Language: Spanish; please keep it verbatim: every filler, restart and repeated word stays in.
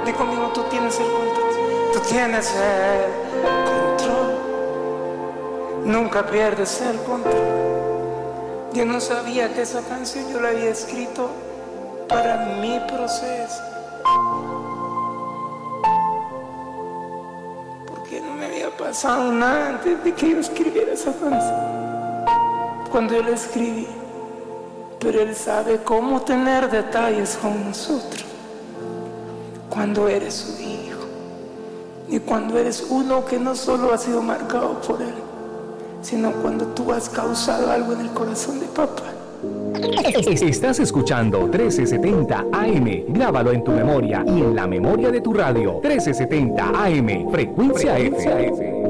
Di conmigo, tú tienes el control. Tú tienes el control. Nunca pierdes el control. Yo no sabía que esa canción yo la había escrito para mi proceso. Porque no me había pasado nada antes de que yo escribiera esa canción. Cuando yo la escribí. Pero Él sabe cómo tener detalles con nosotros. Cuando eres su hijo. Y cuando eres uno que no solo ha sido marcado por Él, sino cuando tú has causado algo en el corazón de papá. Estás escuchando trece setenta A M. Grábalo en tu memoria y en la memoria de tu radio. trece setenta A M, frecuencia F.